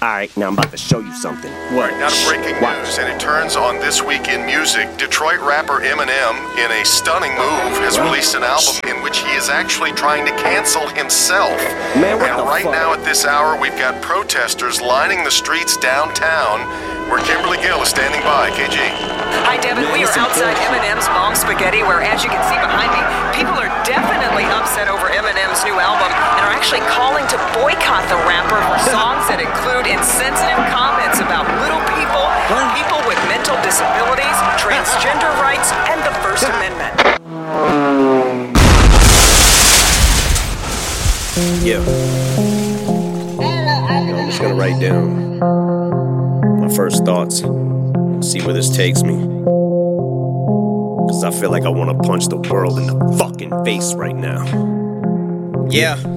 Alright, now I'm about to show you something. Right, now to breaking news, and it turns on This Week in Music. Detroit rapper Eminem, in a stunning move, has released an album in which he is actually trying to cancel himself. Man, what and the right fuck? now at this hour, we've got protesters lining the streets downtown, where Kimberly Gill is standing by. KG. Hi, Devin. We are outside Eminem's Mom Spaghetti, where, as you can see behind me, people are definitely upset over Eminem's new album and are actually calling to boycott the rapper for songs that include insensitive comments about little people, people with mental disabilities, transgender rights, and the First Amendment. Yeah. I'm just gonna write down my first thoughts, see where this takes me. Cause I feel like I wanna punch the world in the fucking face right now. Yeah.